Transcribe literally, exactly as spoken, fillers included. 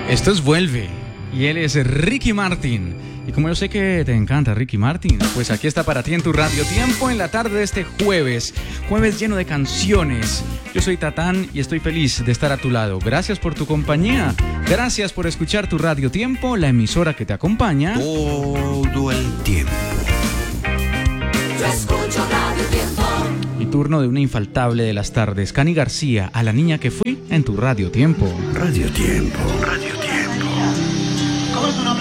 Esto es Vuelve y él es Ricky Martin. Y como yo sé que te encanta Ricky Martin, pues aquí está para ti en tu Radio Tiempo en la tarde de este jueves. Jueves lleno de canciones. Yo soy Tatán y estoy feliz de estar a tu lado. Gracias por tu compañía. Gracias por escuchar tu Radio Tiempo, la emisora que te acompaña todo el tiempo. Yo escucho Radio Tiempo. Y turno de una infaltable de las tardes, Cani García, a la niña que fui en tu Radio Tiempo. Radio Tiempo. Radio